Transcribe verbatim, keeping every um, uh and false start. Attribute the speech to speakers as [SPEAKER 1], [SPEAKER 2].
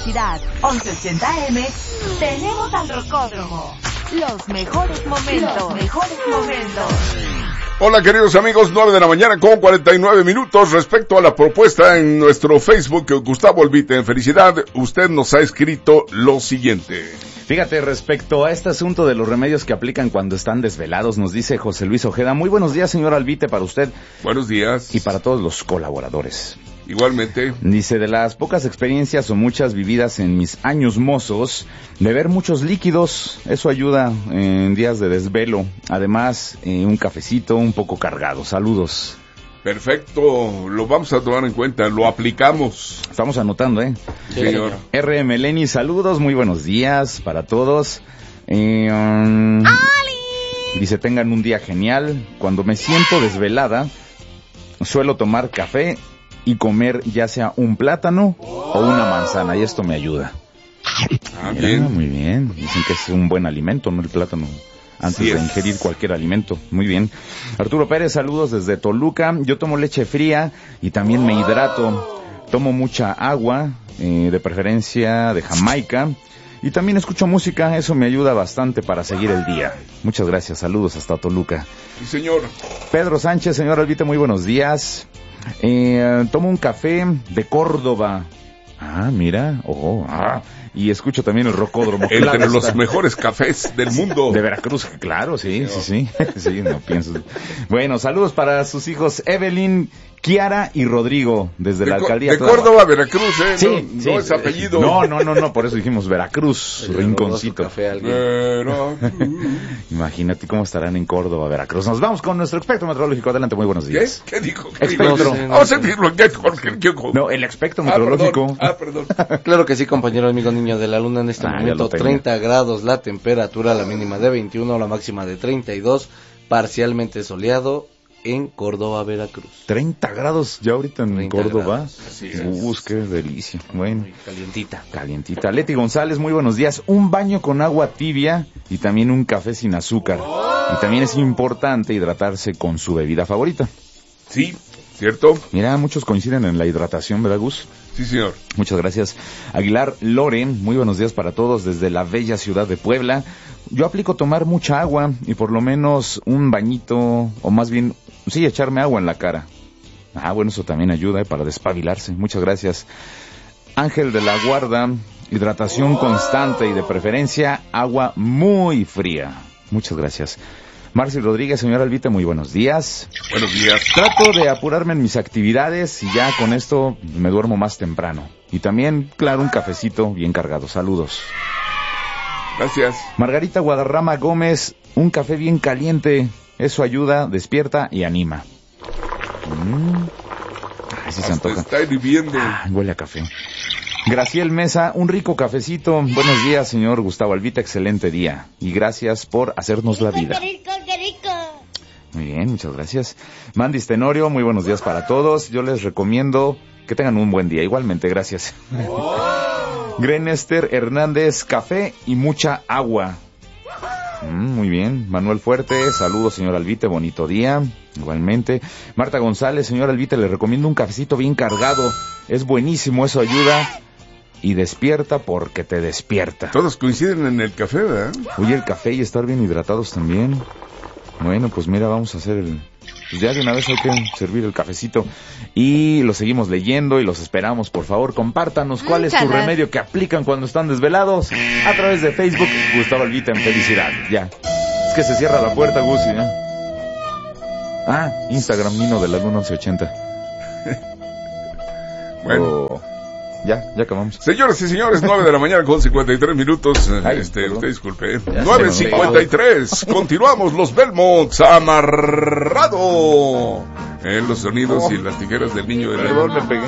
[SPEAKER 1] felicidad. once ochenta A M, tenemos al Rocódromo. Los mejores momentos. Los mejores momentos.
[SPEAKER 2] Hola queridos amigos, nueve de la mañana con cuarenta y nueve minutos. Respecto a la propuesta en nuestro Facebook, Gustavo Albite en Felicidad, usted nos ha escrito lo siguiente.
[SPEAKER 3] Fíjate, respecto a este asunto de los remedios que aplican cuando están desvelados, nos dice José Luis Ojeda. Muy buenos días, señor Albite, para usted.
[SPEAKER 2] Buenos días.
[SPEAKER 3] Y para todos los colaboradores.
[SPEAKER 2] Igualmente.
[SPEAKER 3] Dice, de las pocas experiencias o muchas vividas en mis años mozos, beber muchos líquidos, eso ayuda en días de desvelo. Además, eh, un cafecito un poco cargado. Saludos.
[SPEAKER 2] Perfecto, lo vamos a tomar en cuenta, lo aplicamos.
[SPEAKER 3] Estamos anotando, ¿eh?
[SPEAKER 2] Sí, señor.
[SPEAKER 3] R M Lenny, saludos, muy buenos días para todos. Eh, um, dice, tengan un día genial. Cuando me siento desvelada, suelo tomar café y comer ya sea un plátano o una manzana, y esto me ayuda.
[SPEAKER 2] Ah,
[SPEAKER 3] Mira,
[SPEAKER 2] bien.
[SPEAKER 3] Muy bien, dicen que es un buen alimento, ¿no? El plátano. Antes
[SPEAKER 2] Sí
[SPEAKER 3] de
[SPEAKER 2] es.
[SPEAKER 3] ingerir cualquier alimento. Muy bien. Arturo Pérez, saludos desde Toluca. Yo tomo leche fría y también me hidrato. Tomo mucha agua, eh, de preferencia de Jamaica. Y también escucho música, eso me ayuda bastante para seguir el día. Muchas gracias, saludos hasta Toluca.
[SPEAKER 2] Sí, señor.
[SPEAKER 3] Pedro Sánchez, señor Albite, muy buenos días. Eh, tomo un café de Córdoba. Ah, mira, oh, ah. Y escucho también el Rocódromo.
[SPEAKER 2] Entre
[SPEAKER 3] Claro,
[SPEAKER 2] los
[SPEAKER 3] está.
[SPEAKER 2] mejores cafés del mundo.
[SPEAKER 3] De Veracruz, claro, sí, sí, sí, sí, no pienso. Bueno, saludos para sus hijos Evelyn, Kiara y Rodrigo, desde
[SPEAKER 2] de
[SPEAKER 3] la
[SPEAKER 2] Co-
[SPEAKER 3] alcaldía.
[SPEAKER 2] De Córdoba, Veracruz, ¿eh?
[SPEAKER 3] Sí,
[SPEAKER 2] no,
[SPEAKER 3] sí.
[SPEAKER 2] no es apellido.
[SPEAKER 3] No, no, no, no, por eso dijimos Veracruz, rinconcito.
[SPEAKER 2] Veracruz.
[SPEAKER 3] Imagínate cómo estarán en Córdoba, Veracruz. Nos vamos con nuestro espectro meteorológico. Adelante, muy buenos
[SPEAKER 2] ¿Qué?
[SPEAKER 3] días.
[SPEAKER 2] ¿Qué dijo? ¿Qué
[SPEAKER 3] Espectro.
[SPEAKER 2] dijo? Vamos a decirlo. ¿Qué, Jorge? ¿Qué, Jorge?
[SPEAKER 3] No, el espectro
[SPEAKER 2] Ah,
[SPEAKER 3] meteorológico.
[SPEAKER 2] perdón. Ah, perdón.
[SPEAKER 4] Claro que sí, compañero amigo niño de la luna. En este
[SPEAKER 3] Ah, ya
[SPEAKER 4] momento
[SPEAKER 3] lo tengo.
[SPEAKER 4] treinta grados la temperatura, la mínima de veintiuno, la máxima de treinta y dos, parcialmente soleado en Córdoba, Veracruz.
[SPEAKER 3] treinta grados ya ahorita en
[SPEAKER 4] treinta
[SPEAKER 3] Córdoba.
[SPEAKER 4] grados,
[SPEAKER 2] así es.
[SPEAKER 3] Uh, qué delicia. Bueno,
[SPEAKER 4] Muy calientita.
[SPEAKER 3] calientita. Leti González, muy buenos días. Un baño con agua tibia y también un café sin azúcar. Y también es importante hidratarse con su bebida favorita.
[SPEAKER 2] Sí, ¿cierto?
[SPEAKER 3] Mira, muchos coinciden en la hidratación, ¿verdad, Gus?
[SPEAKER 2] Sí, señor.
[SPEAKER 3] Muchas gracias. Aguilar Loren, muy buenos días para todos desde la bella ciudad de Puebla. Yo aplico tomar mucha agua y por lo menos un bañito, o más bien, sí, echarme agua en la cara. Ah, bueno, eso también ayuda eh, para despabilarse. Muchas gracias. Ángel de la Guarda, hidratación constante y de preferencia agua muy fría. Muchas gracias. Marci Rodríguez, señor Albite, muy buenos días.
[SPEAKER 2] Buenos días.
[SPEAKER 3] Trato de apurarme en mis actividades y ya con esto me duermo más temprano. Y también, claro, un cafecito bien cargado. Saludos.
[SPEAKER 2] Gracias.
[SPEAKER 3] Margarita Guadarrama Gómez, un café bien caliente. Eso ayuda, despierta y anima. Mm. Ay, sí se
[SPEAKER 2] Hasta
[SPEAKER 3] antoja.
[SPEAKER 2] está hirviendo.
[SPEAKER 3] Ah, huele a café. Graciel Mesa, un rico cafecito. Buenos días, señor Gustavo Albita, excelente día. Y gracias por hacernos la vida.
[SPEAKER 5] ¡Qué rico, qué rico!
[SPEAKER 3] Muy bien, muchas gracias. Mandis Tenorio, muy buenos días para todos. Yo les recomiendo que tengan un buen día. Igualmente, gracias. Grenester Hernández, café y mucha agua. Mm, muy bien. Manuel Fuerte, saludos, señor Albite, bonito día. Igualmente. Marta González, señor Albite, le recomiendo un cafecito bien cargado. Es buenísimo, eso ayuda. Y despierta porque te despierta.
[SPEAKER 2] Todos coinciden en el café, ¿verdad?
[SPEAKER 3] Oye, el café y estar bien hidratados también. Bueno, pues mira, vamos a hacer el... Pues ya de una vez hay que servir el cafecito. Y lo seguimos leyendo y los esperamos. Por favor, compártanos cuál es su
[SPEAKER 1] Muchas
[SPEAKER 3] remedio que aplican cuando están desvelados. A través de Facebook, Gustavo Albita en Felicidad. Ya. Es que se cierra la puerta, Gus, ¿ya? Ah, Instagram, Nino de la Luna once ochenta.
[SPEAKER 2] Bueno.
[SPEAKER 3] Oh, ya, ya acabamos.
[SPEAKER 2] Señoras y señores, nueve de la mañana con cincuenta y tres minutos.
[SPEAKER 3] Ay,
[SPEAKER 2] este,
[SPEAKER 3] perdón.
[SPEAKER 2] usted disculpe.
[SPEAKER 4] Ya
[SPEAKER 2] nueve
[SPEAKER 4] se me
[SPEAKER 2] cincuenta y tres. Continuamos los Belmonts amarrado. En los sonidos
[SPEAKER 3] Oh.
[SPEAKER 2] y las tijeras del niño de la
[SPEAKER 3] Perdón, me pegué.